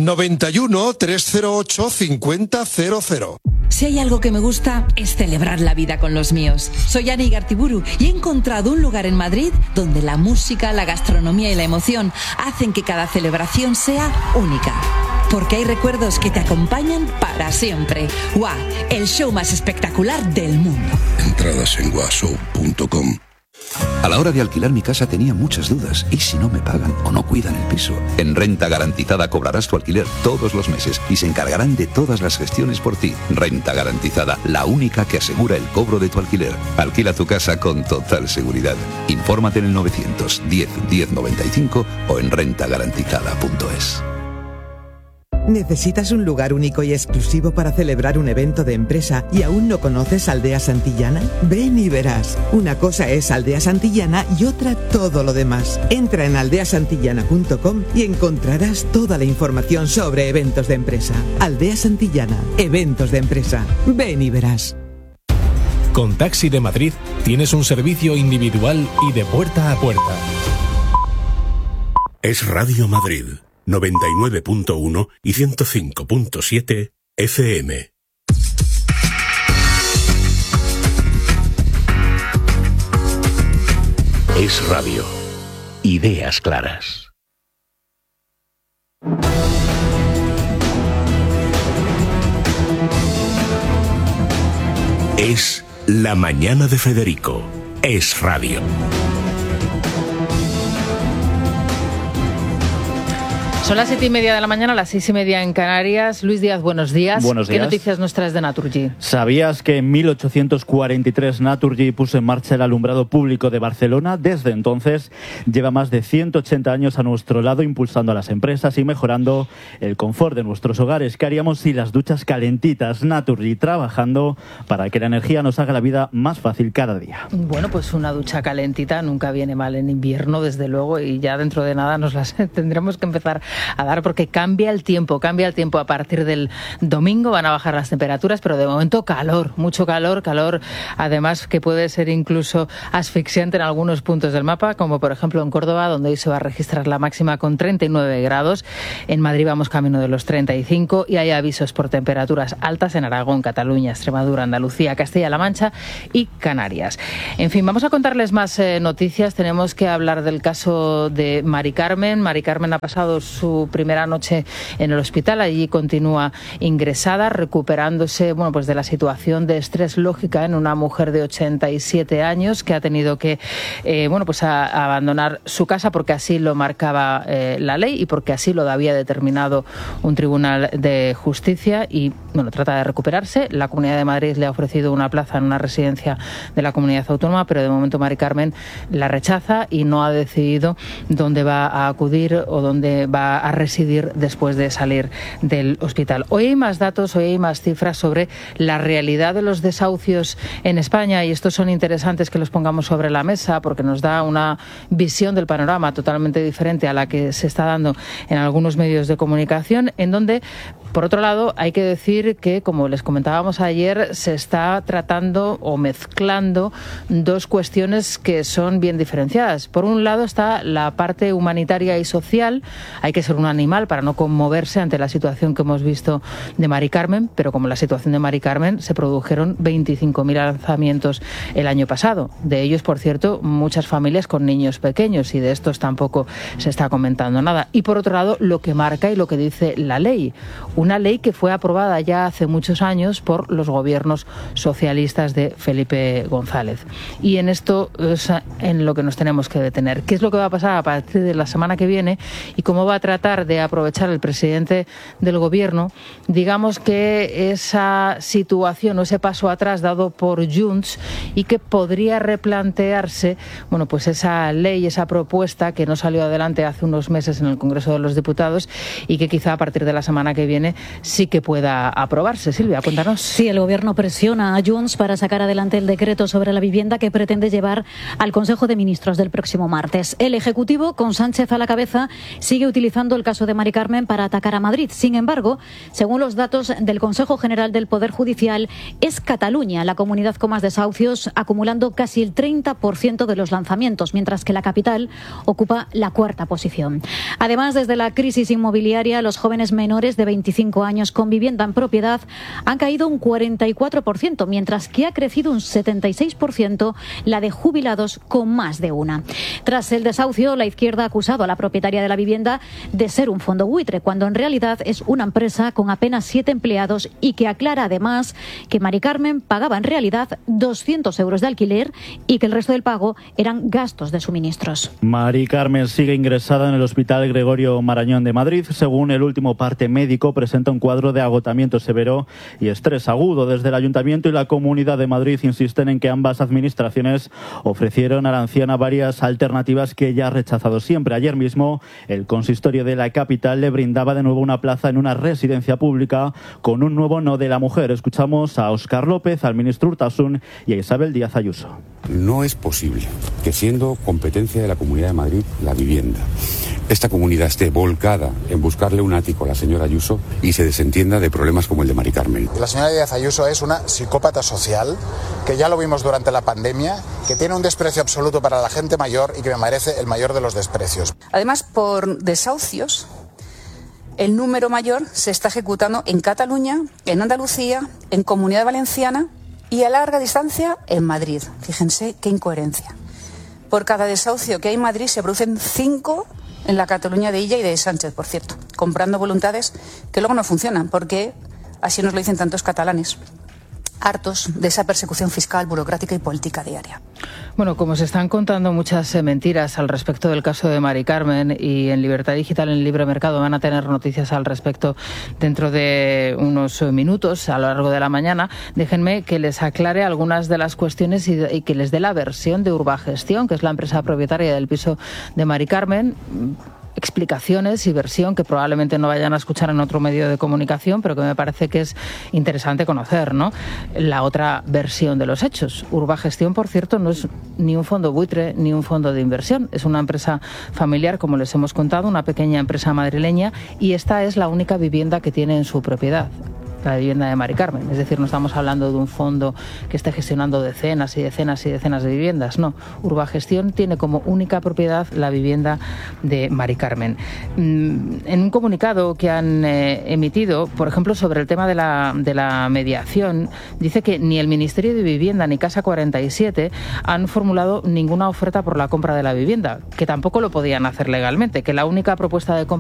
91 308 5000. Si hay algo que me gusta es celebrar la vida con los míos. Soy Ani Gartiburu y he encontrado un lugar en Madrid donde la música, la gastronomía y la emoción hacen que cada celebración sea única. Porque hay recuerdos que te acompañan para siempre. WA, el show más espectacular del mundo. Entradas en washow.com. A la hora de alquilar mi casa tenía muchas dudas. ¿Y si no me pagan o no cuidan el piso? En Renta Garantizada cobrarás tu alquiler todos los meses y se encargarán de todas las gestiones por ti. Renta Garantizada, la única que asegura el cobro de tu alquiler. Alquila tu casa con total seguridad. Infórmate en el 910 1095 o en rentagarantizada.es. ¿Necesitas un lugar único y exclusivo para celebrar un evento de empresa y aún no conoces Aldea Santillana? Ven y verás. Una cosa es Aldea Santillana y otra todo lo demás. Entra en aldeasantillana.com y encontrarás toda la información sobre eventos de empresa. Aldea Santillana, eventos de empresa. Ven y verás. Con Taxi de Madrid tienes un servicio individual y de puerta a puerta. Es Radio Madrid. 99.1 y 105.7 FM. Es radio. Ideas claras. Es La Mañana de Federico. Es radio. Son las 7:30 de la mañana, las 6:30 en Canarias. Luis Díaz, buenos días. Buenos días. ¿Qué noticias nos traes de Naturgy? ¿Sabías que en 1843 Naturgy puso en marcha el alumbrado público de Barcelona? Desde entonces lleva más de 180 años a nuestro lado, impulsando a las empresas y mejorando el confort de nuestros hogares. ¿Qué haríamos si las duchas calentitas? Naturgy trabajando para que la energía nos haga la vida más fácil cada día. Bueno, pues una ducha calentita nunca viene mal en invierno, desde luego, y ya dentro de nada nos las tendremos que empezar a dar porque cambia el tiempo. A partir del domingo van a bajar las temperaturas, pero de momento calor, mucho calor, además que puede ser incluso asfixiante en algunos puntos del mapa, como por ejemplo en Córdoba, donde hoy se va a registrar la máxima con 39 grados. En Madrid vamos camino de los 35 y hay avisos por temperaturas altas en Aragón, Cataluña, Extremadura, Andalucía, Castilla-La Mancha y Canarias. En fin, vamos a contarles más noticias. Tenemos que hablar del caso de Mari Carmen. Mari Carmen ha pasado su primera noche en el hospital. Allí continúa ingresada, recuperándose pues de la situación de estrés lógica en una mujer de 87 años que ha tenido que a abandonar su casa porque así lo marcaba la ley y porque así lo había determinado un tribunal de justicia y trata de recuperarse. La Comunidad de Madrid le ha ofrecido una plaza en una residencia de la comunidad autónoma, pero de momento Mari Carmen la rechaza y no ha decidido dónde va a acudir o dónde va a residir después de salir del hospital. Hoy hay más datos, hoy hay más cifras sobre la realidad de los desahucios en España y estos son interesantes que los pongamos sobre la mesa porque nos da una visión del panorama totalmente diferente a la que se está dando en algunos medios de comunicación, en donde, por otro lado, hay que decir que, como les comentábamos ayer, se está tratando o mezclando dos cuestiones que son bien diferenciadas. Por un lado está la parte humanitaria y social. Hay que ser un animal para no conmoverse ante la situación que hemos visto de Mari Carmen, pero como la situación de Mari Carmen se produjeron 25.000 alzamientos el año pasado. De ellos, por cierto, muchas familias con niños pequeños y de estos tampoco se está comentando nada. Y por otro lado, lo que marca y lo que dice la ley. Una ley que fue aprobada ya hace muchos años por los gobiernos socialistas de Felipe González. Y en esto es en lo que nos tenemos que detener. ¿Qué es lo que va a pasar a partir de la semana que viene y cómo va a tratar de aprovechar el presidente del gobierno, digamos que esa situación o ese paso atrás dado por Junts y que podría replantearse, pues esa ley, esa propuesta que no salió adelante hace unos meses en el Congreso de los Diputados y que quizá a partir de la semana que viene supone sí que pueda aprobarse. Silvia, cuéntanos. Sí, el Gobierno presiona a Junts para sacar adelante el decreto sobre la vivienda que pretende llevar al Consejo de Ministros del próximo martes. El Ejecutivo, con Sánchez a la cabeza, sigue utilizando el caso de Mari Carmen para atacar a Madrid. Sin embargo, según los datos del Consejo General del Poder Judicial, es Cataluña la comunidad con más desahucios, acumulando casi el 30% de los lanzamientos, mientras que la capital ocupa la cuarta posición. Además, desde la crisis inmobiliaria, los jóvenes menores de 25 años con vivienda en propiedad han caído un 44%, mientras que ha crecido un 76% la de jubilados con más de una. Tras el desahucio, la izquierda ha acusado a la propietaria de la vivienda de ser un fondo buitre, cuando en realidad es una empresa con apenas 7 empleados y que aclara además que Mari Carmen pagaba en realidad 200 euros de alquiler y que el resto del pago eran gastos de suministros. Mari Carmen sigue ingresada en el Hospital Gregorio Marañón de Madrid. Según el último parte médico, presenta un cuadro de agotamiento severo y estrés agudo. Desde el Ayuntamiento y la Comunidad de Madrid insisten en que ambas administraciones ofrecieron a la anciana varias alternativas que ella ha rechazado siempre. Ayer mismo, el consistorio de la capital le brindaba de nuevo una plaza en una residencia pública con un nuevo no de la mujer. Escuchamos a Óscar López, al ministro Urtasun y a Isabel Díaz Ayuso. No es posible que, siendo competencia de la Comunidad de Madrid la vivienda, esta comunidad esté volcada en buscarle un ático a la señora Ayuso y se desentienda de problemas como el de Mari Carmen. La señora Díaz Ayuso es una psicópata social, que ya lo vimos durante la pandemia, que tiene un desprecio absoluto para la gente mayor y que me merece el mayor de los desprecios. Además, por desahucios, el número mayor se está ejecutando en Cataluña, en Andalucía, en Comunidad Valenciana y a larga distancia en Madrid. Fíjense qué incoherencia. Por cada desahucio que hay en Madrid se producen 5 en la Cataluña de Illa y de Sánchez, por cierto, comprando voluntades que luego no funcionan, porque así nos lo dicen tantos catalanes, hartos de esa persecución fiscal, burocrática y política diaria. Bueno, como se están contando muchas mentiras al respecto del caso de Mari Carmen, y en Libertad Digital, en el Libre Mercado, van a tener noticias al respecto dentro de unos minutos, a lo largo de la mañana, déjenme que les aclare algunas de las cuestiones y que les dé la versión de Urbagestión, que es la empresa propietaria del piso de Mari Carmen. Explicaciones y versión que probablemente no vayan a escuchar en otro medio de comunicación, pero que me parece que es interesante conocer, ¿no? La otra versión de los hechos. Urbagestión, por cierto, no es ni un fondo buitre ni un fondo de inversión. Es una empresa familiar, como les hemos contado, una pequeña empresa madrileña, y esta es la única vivienda que tiene en su propiedad, la vivienda de Mari Carmen. Es decir, no estamos hablando de un fondo que esté gestionando decenas y decenas y decenas de viviendas. No, Urbagestión tiene como única propiedad la vivienda de Mari Carmen. En un comunicado que han emitido, por ejemplo, sobre el tema de la mediación, dice que ni el Ministerio de Vivienda ni Casa 47 han formulado ninguna oferta por la compra de la vivienda, que tampoco lo podían hacer legalmente, que la única propuesta de compra